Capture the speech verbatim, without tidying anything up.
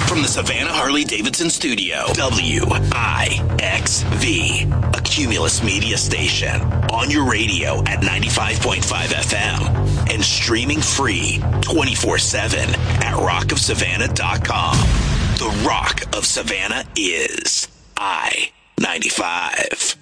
From the Savannah Harley-Davidson studio, W I X V, a Cumulus media station. On your radio at ninety-five point five F M and streaming free twenty-four seven at rock of savannah dot com. The Rock of Savannah is I ninety-five.